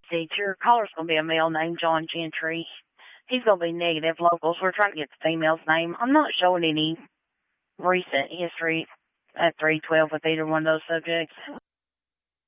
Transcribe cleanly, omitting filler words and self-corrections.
Your caller's going to be a male named John Gentry. He's going to be negative locals. We're trying to get the female's name. I'm not showing any recent history at 312 with either one of those subjects.